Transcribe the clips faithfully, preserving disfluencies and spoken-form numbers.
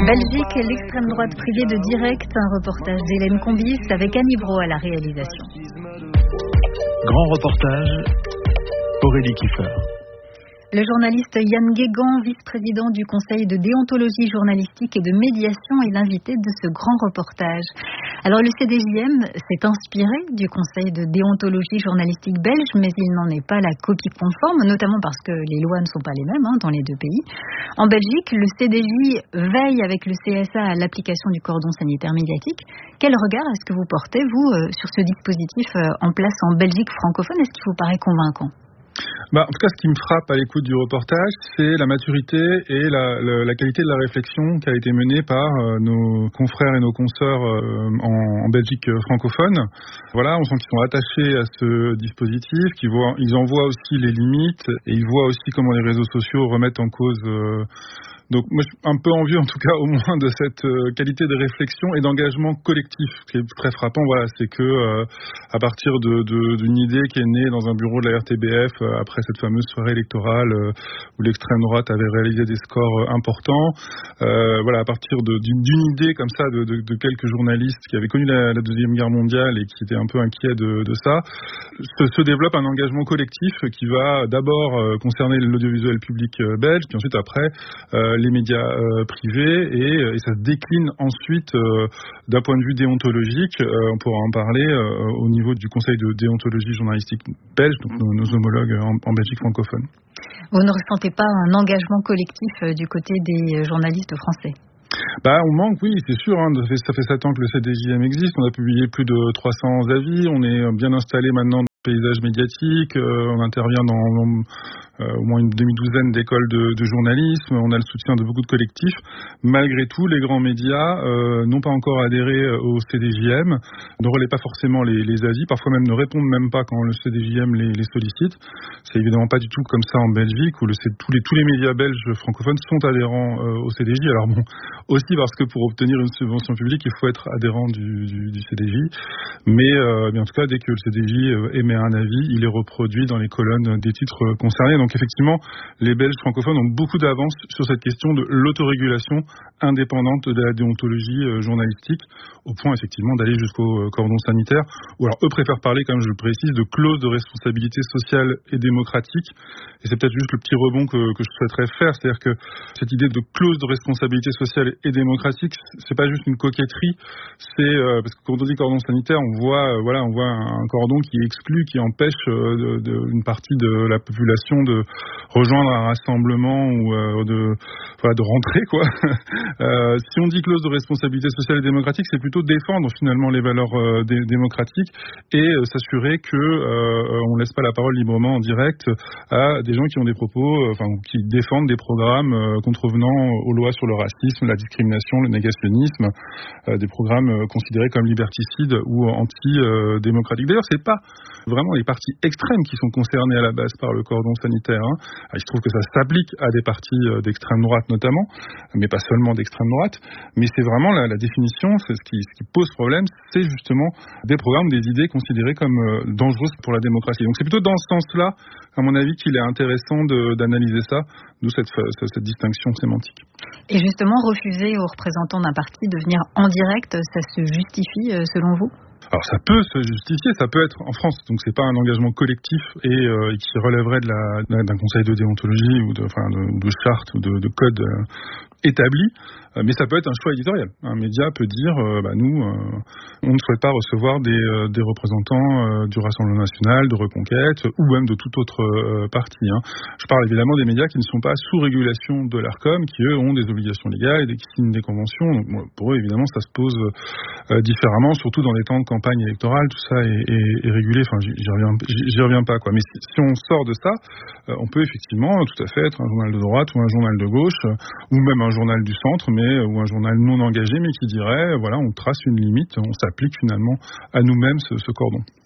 Belgique, l'extrême droite privée de direct, un reportage d'Hélène Combis avec Annie Brault à la réalisation. Grand reportage, Aurélie Kiefer. Le journaliste Yann Guégan, vice-président du Conseil de déontologie journalistique et de médiation, est l'invité de ce grand reportage. Alors le C D J M s'est inspiré du Conseil de déontologie journalistique belge, mais il n'en est pas la copie conforme, notamment parce que les lois ne sont pas les mêmes hein, dans les deux pays. En Belgique, le C D J veille avec le C S A à l'application du cordon sanitaire médiatique. Quel regard est-ce que vous portez, vous, sur ce dispositif en place en Belgique francophone? Est-ce qu'il vous paraît convaincant? Bah, en tout cas, ce qui me frappe à l'écoute du reportage, c'est la maturité et la, la, la qualité de la réflexion qui a été menée par euh, nos confrères et nos consoeurs euh, en, en Belgique francophone. Voilà, on sent qu'ils sont attachés à ce dispositif, qu'ils voient, ils en voient aussi les limites et ils voient aussi comment les réseaux sociaux remettent en cause. Euh, Donc moi je suis un peu envieux en tout cas au moins de cette euh, qualité de réflexion et d'engagement collectif. Ce qui est très frappant, voilà, c'est que euh, à partir de, de, d'une idée qui est née dans un bureau de la R T B F euh, après cette fameuse soirée électorale euh, où l'extrême droite avait réalisé des scores euh, importants, euh, voilà, à partir de, d'une, d'une idée comme ça de, de, de quelques journalistes qui avaient connu la, la deuxième guerre mondiale et qui étaient un peu inquiets de, de ça, se, se développe un engagement collectif qui va d'abord euh, concerner l'audiovisuel public euh, belge, puis ensuite après euh, les médias euh, privés et, et ça se décline ensuite euh, d'un point de vue déontologique. Euh, on pourra en parler euh, au niveau du Conseil de déontologie journalistique belge, donc nos, nos homologues en, en Belgique francophone. Vous ne ressentez pas un engagement collectif euh, du côté des journalistes français? Bah, on manque, oui, c'est sûr. Hein, ça fait sept ans que le C D J M existe. On a publié plus de trois cents avis. On est bien installé maintenant dans le paysage médiatique. Euh, on intervient dans, dans euh, au moins une demi-douzaine d'écoles de, de journalisme. On a le soutien de beaucoup de collectifs. Malgré tout, les grands médias euh, n'ont pas encore adhéré au C D J M, ne relaient pas forcément les, les avis, parfois même ne répondent même pas quand le C D J M les, les sollicite. C'est évidemment pas du tout comme ça en Belgique, où le, tous, les, tous les médias belges francophones sont adhérents euh, au C D J. Alors bon, aussi parce que pour obtenir une subvention publique, il faut être adhérent du, du, du C D J. Mais, euh, mais en tout cas, dès que le C D J émet un avis, il est reproduit dans les colonnes des titres concernés. Donc effectivement, les Belges francophones ont beaucoup d'avance sur cette question de l'autorégulation indépendante de la déontologie journalistique, au point effectivement d'aller jusqu'au cordon sanitaire. Ou alors eux préfèrent parler, comme je le précise, de clause de responsabilité sociale et démocratique. Et c'est peut-être juste le petit rebond que, que je souhaiterais faire, c'est-à-dire que cette idée de clause de responsabilité sociale et démocratique, c'est pas juste une coquetterie, c'est euh, parce que quand on dit cordon sanitaire, on voit, euh, voilà, on voit un cordon qui exclut, qui empêche euh, de, de, une partie de la population de rejoindre un rassemblement ou euh, de, voilà, de rentrer, quoi. euh, si on dit clause de responsabilité sociale et démocratique, c'est plutôt défendre finalement les valeurs euh, dé- démocratiques et euh, s'assurer que euh, on laisse pas la parole librement en direct à des gens qui ont des propos, euh, enfin qui défendent des programmes euh, contrevenant aux lois sur le racisme, la discrimination, le négationnisme, euh, des programmes euh, considérés comme liberticides ou anti-démocratiques. D'ailleurs, c'est pas vraiment les partis extrêmes qui sont concernés à la base par le cordon sanitaire. Hein. Il se trouve que ça s'applique à des partis d'extrême droite notamment, mais pas seulement d'extrême droite. Mais c'est vraiment la, la définition, c'est ce qui, ce qui pose problème, c'est justement des programmes, des idées considérées comme euh, dangereuses pour la démocratie. Donc c'est plutôt dans ce sens-là, à mon avis, qu'il est intéressant de, d'analyser ça, d'où cette, cette, cette distinction sémantique. Et justement, refuser aux représentants d'un parti de venir en direct, ça se justifie euh, selon vous ? Alors ça peut se justifier, ça peut être en France, donc c'est pas un engagement collectif et, euh, et qui relèverait de la, d'un conseil de déontologie ou de, enfin de, de charte ou de, de code euh, établi, euh, mais ça peut être un choix éditorial. Un média peut dire, euh, bah nous, euh, on ne souhaite pas recevoir des, euh, des représentants euh, du Rassemblement National, de Reconquête ou même de tout autre euh, parti. Hein. Je parle évidemment des médias qui ne sont pas sous régulation de l'Arcom, qui eux ont des obligations légales et qui signent des conventions. Donc, bon, pour eux, évidemment, ça se pose euh, différemment, surtout dans les temps de campagne électorale, tout ça est, est, est régulé. Enfin, j'y, j'y reviens, j'y, j'y reviens pas, quoi. Mais si, si on sort de ça, euh, on peut effectivement tout à fait être un journal de droite ou un journal de gauche, euh, ou même un journal du centre, mais ou un journal non engagé, mais qui dirait, voilà, on trace une limite, on s'applique finalement à nous-mêmes ce, ce cordon.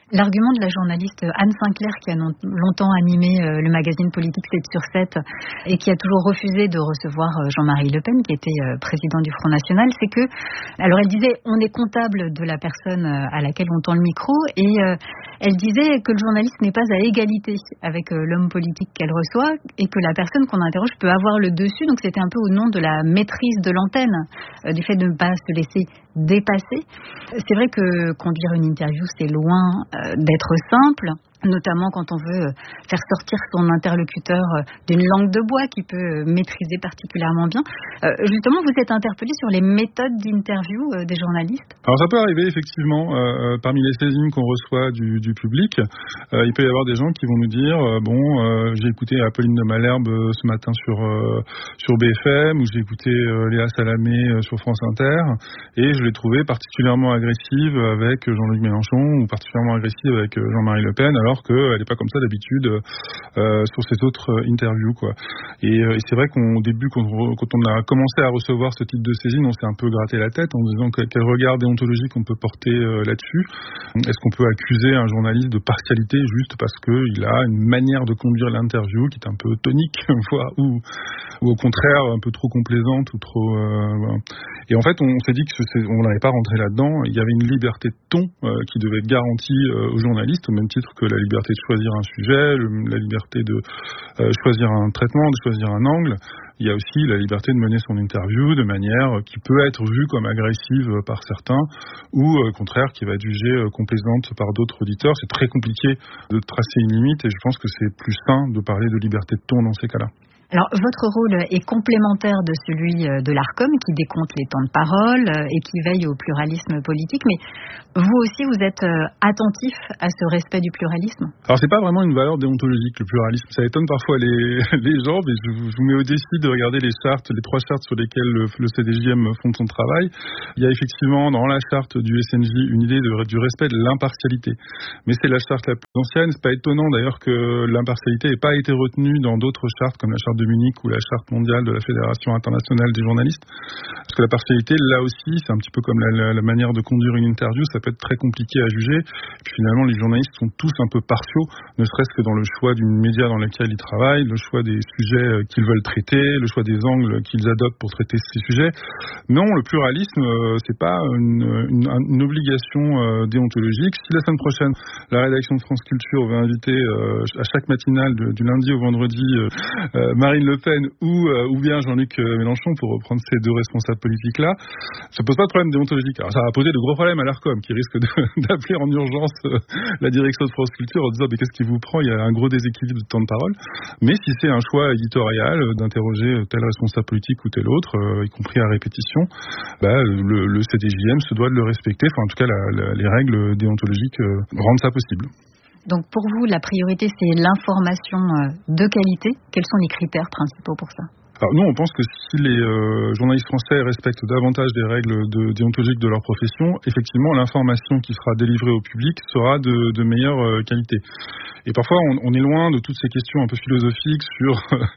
L'argument de la journaliste Anne Sinclair, qui a longtemps animé le magazine politique sept sur sept et qui a toujours refusé de recevoir Jean-Marie Le Pen, qui était président du Front National, c'est que, alors elle disait, on est comptable de la personne à laquelle on tend le micro, et elle disait que le journaliste n'est pas à égalité avec l'homme politique qu'elle reçoit, et que la personne qu'on interroge peut avoir le dessus, donc c'était un peu au nom de la maîtrise de l'antenne, du fait de ne pas se laisser dépasser. C'est vrai que conduire une interview, c'est loin d'être simple, notamment quand on veut faire sortir son interlocuteur d'une langue de bois qu'il peut maîtriser particulièrement bien. Euh, justement, vous êtes interpellé sur les méthodes d'interview des journalistes. Alors ça peut arriver effectivement, euh, parmi les saisines qu'on reçoit du, du public, euh, il peut y avoir des gens qui vont nous dire euh, bon, euh, j'ai écouté Apolline de Malherbe euh, ce matin sur euh, sur B F M, ou j'ai écouté euh, Léa Salamé euh, sur France Inter, et je l'ai trouvée particulièrement agressive avec Jean-Luc Mélenchon, ou particulièrement agressive avec Jean-Marie Le Pen, alors qu'elle n'est pas comme ça d'habitude euh, sur cette autre interview, quoi. Et, euh, et c'est vrai qu'au début, quand on, quand on a commencé à recevoir ce type de saisine, on s'est un peu gratté la tête en se disant quel regard déontologique on peut porter euh, là-dessus. Est-ce qu'on peut accuser un journaliste de partialité juste parce qu'il a une manière de conduire l'interview qui est un peu tonique, voire, ou, ou au contraire un peu trop complaisante ou trop... Euh, voilà. Et en fait, on, on s'est dit qu'on n'allait pas rentrer là-dedans. Il y avait une liberté de ton euh, qui devait être garantie euh, aux journalistes, au même titre que la liberté de choisir un sujet, le, la liberté de euh, choisir un traitement, de choisir un angle. Il y a aussi la liberté de mener son interview de manière qui peut être vue comme agressive par certains, ou au contraire qui va être jugée complaisante par d'autres auditeurs. C'est très compliqué de tracer une limite, et je pense que c'est plus sain de parler de liberté de ton dans ces cas-là. Alors, votre rôle est complémentaire de celui de l'Arcom, qui décompte les temps de parole et qui veille au pluralisme politique. Mais vous aussi, vous êtes attentif à ce respect du pluralisme? Alors, c'est pas vraiment une valeur déontologique, le pluralisme. Ça étonne parfois les, les gens, mais je, je vous mets au défi de regarder les chartes, les trois chartes sur lesquelles le, le C D J M font son travail. Il y a effectivement dans la charte du S N J une idée de, du respect de l'impartialité. Mais c'est la charte la plus ancienne. C'est pas étonnant d'ailleurs que l'impartialité n'ait pas été retenue dans d'autres chartes, comme la charte de Munich ou la charte mondiale de la Fédération internationale des journalistes. Parce que la partialité, là aussi, c'est un petit peu comme la, la, la manière de conduire une interview, ça peut être très compliqué à juger. Et puis finalement, les journalistes sont tous un peu partiaux, ne serait-ce que dans le choix du média dans lequel ils travaillent, le choix des sujets qu'ils veulent traiter, le choix des angles qu'ils adoptent pour traiter ces sujets. Non, le pluralisme, c'est pas une, une, une obligation déontologique. Si la semaine prochaine, la rédaction de France Culture va inviter à chaque matinale du lundi au vendredi euh, Marine Le Pen ou, euh, ou bien Jean-Luc Mélenchon, pour reprendre ces deux responsables politiques-là, ça pose pas de problème déontologique. Alors ça va poser de gros problèmes à l'Arcom, qui risque de, d'appeler en urgence euh, la direction de France Culture en disant mais qu'est-ce qui vous prend, il y a un gros déséquilibre de temps de parole. Mais si c'est un choix éditorial euh, d'interroger tel responsable politique ou tel autre, euh, y compris à répétition, bah, le, le C D J M se doit de le respecter. Enfin, en tout cas, la, la, les règles déontologiques euh, rendent ça possible. Donc pour vous, la priorité, c'est l'information de qualité. Quels sont les critères principaux pour ça ? Alors nous, on pense que si les euh, journalistes français respectent davantage des règles de, déontologiques de leur profession, effectivement, l'information qui sera délivrée au public sera de, de meilleure euh, qualité. Et parfois, on, on est loin de toutes ces questions un peu philosophiques sur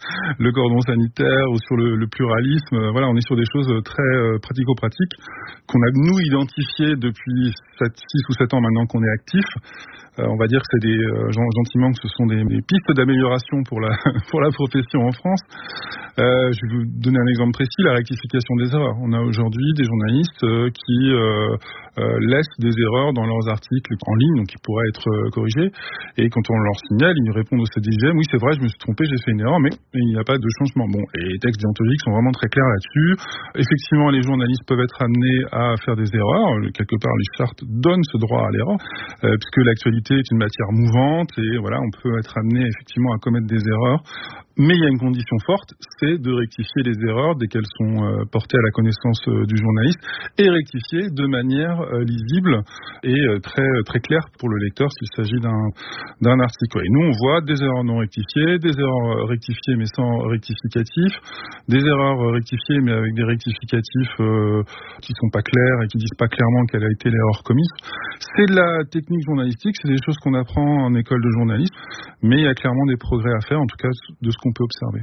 le cordon sanitaire ou sur le, le pluralisme. Voilà, on est sur des choses très euh, pratico-pratiques qu'on a, nous, identifiées depuis six ou sept ans maintenant qu'on est actif. Euh, on va dire que c'est des, euh, gentiment que ce sont des, des pistes d'amélioration pour la, pour la profession en France. Euh, je vais vous donner un exemple précis, la rectification des erreurs. On a aujourd'hui des journalistes euh, qui euh, euh, laissent des erreurs dans leurs articles en ligne, donc qui pourraient être euh, corrigés. Et quand on leur signale, ils nous répondent au C D J M, oui c'est vrai, je me suis trompé, j'ai fait une erreur, mais il n'y a pas de changement. Bon, et les textes déontologiques sont vraiment très clairs là-dessus. Effectivement, les journalistes peuvent être amenés à faire des erreurs. Quelque part, les chartes donnent ce droit à l'erreur, euh, puisque l'actualité est une matière mouvante, et voilà, on peut être amené effectivement à commettre des erreurs. Mais il y a une condition forte, c'est de rectifier les erreurs dès qu'elles sont euh, portées à la connaissance euh, du journaliste, et rectifier de manière euh, lisible et euh, très très claire pour le lecteur s'il s'agit d'un d'un article. Et nous, on voit des erreurs non rectifiées, des erreurs rectifiées mais sans rectificatif, des erreurs rectifiées mais avec des rectificatifs euh, qui sont pas clairs et qui disent pas clairement quelle a été l'erreur commise. C'est de la technique journalistique, c'est des choses qu'on apprend en école de journalisme, mais il y a clairement des progrès à faire, en tout cas de ce qu'on peut observer.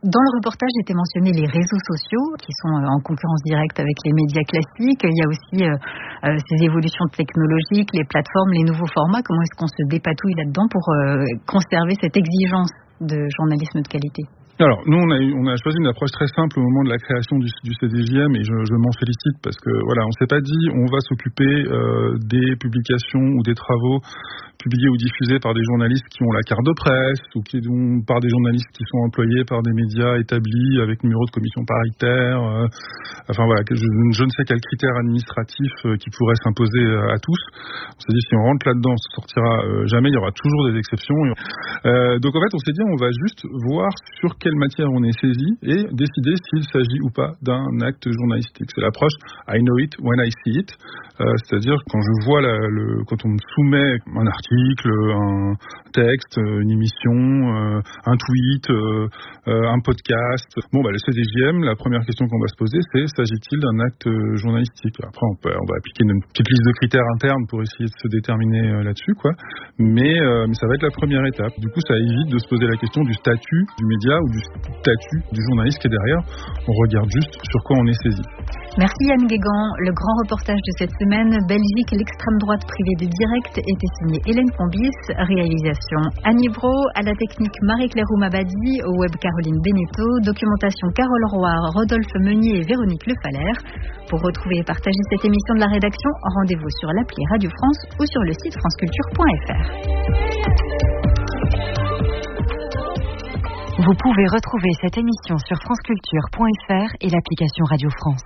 Dans le reportage étaient mentionnés les réseaux sociaux qui sont en concurrence directe avec les médias classiques. Il y a aussi euh, euh, ces évolutions technologiques, les plateformes, les nouveaux formats. Comment est-ce qu'on se dépatouille là-dedans pour euh, conserver cette exigence de journalisme de qualité ? Alors, nous, on a, eu, on a choisi une approche très simple au moment de la création du, du C D J M et je, je m'en félicite parce que, voilà, on s'est pas dit on va s'occuper euh, des publications ou des travaux publiés ou diffusés par des journalistes qui ont la carte de presse ou qui ont, par des journalistes qui sont employés par des médias établis avec numéro de commission paritaire. Euh, enfin, voilà, je, je ne sais quel critère administratif euh, qui pourrait s'imposer euh, à tous. On s'est dit si on rentre là-dedans, on ne sortira euh, jamais, il y aura toujours des exceptions. Euh, donc, en fait, on s'est dit on va juste voir sur quelle matière on est saisi et décider s'il s'agit ou pas d'un acte journalistique. C'est l'approche I know it when I see it, euh, c'est-à-dire quand je vois la, le, quand on me soumet un article, un texte, une émission, euh, un tweet, euh, euh, un podcast. Bon, bah le C D J M, la première question qu'on va se poser, c'est s'agit-il d'un acte journalistique ? Après, on, peut, on va appliquer une petite liste de critères internes pour essayer de se déterminer euh, là-dessus, quoi. Mais, euh, mais ça va être la première étape. Du coup, ça évite de se poser la question du statut du média ou du statut du journaliste qui est derrière. On regarde juste sur quoi on est saisi. Merci Yann Guégan. Le grand reportage de cette semaine, Belgique, l'extrême droite privée de direct, était signé Hélène Combis, réalisation Annie Bro, à la technique Marie-Claire Oumabadi, au web Caroline Beneteau, documentation Carole Roy, Rodolphe Meunier et Véronique Lefalaire. Pour retrouver et partager cette émission de la rédaction, rendez-vous sur l'appli Radio France ou sur le site franceculture point f r. Vous pouvez retrouver cette émission sur franceculture point f r et l'application Radio France.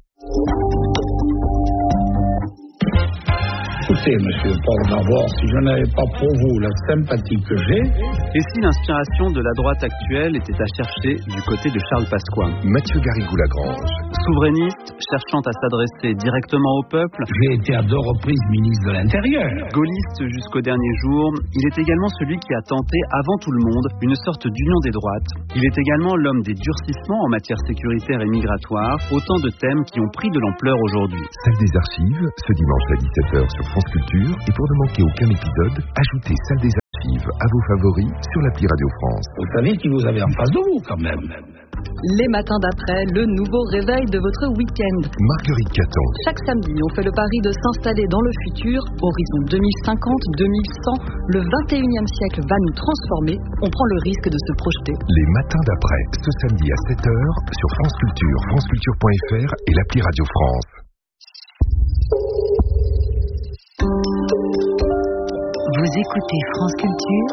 Écoutez, monsieur Paul Navor, si je n'avais pas pour vous la sympathie que j'ai... Et si l'inspiration de la droite actuelle était à chercher du côté de Charles Pasqua ? Mathieu Garrigou-Lagrange. Souverainiste, cherchant à s'adresser directement au peuple. J'ai été à deux reprises ministre de l'Intérieur. Gaulliste jusqu'au dernier jour, il est également celui qui a tenté, avant tout le monde, une sorte d'union des droites. Il est également l'homme des durcissements en matière sécuritaire et migratoire, autant de thèmes qui ont pris de l'ampleur aujourd'hui. Salle des archives, ce dimanche à dix-sept heures sur France Culture. Et pour ne manquer aucun épisode, ajoutez Salle des archives à vos favoris sur l'appli Radio France. Vous savez qui vous avez en face de vous, quand même. Les matins d'après, le nouveau réveil de votre week-end. Marguerite Caton. Chaque samedi, on fait le pari de s'installer dans le futur. Horizon deux mille cinquante, deux mille cent, le vingt et unième siècle va nous transformer. On prend le risque de se projeter. Les matins d'après, ce samedi à sept heures sur France Culture, franceculture point f r et l'appli Radio France. Vous écoutez France Culture